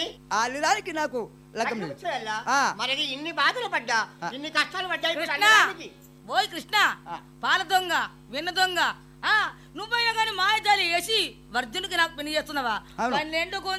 ఆలిదానికి నాకు లగ్గం లేదు. మరి ఇన్ని బాధలు పడ్డా, ఇన్ని కష్టాలు పడ్డాయి. ఓయ్ కృష్ణ, పాల దొంగ, వెన్న దొంగ, నువ్వైనా కానీ మాయజాలి వేసి వర్జునికి నాకు పెళ్లి చేస్తున్నావా? 12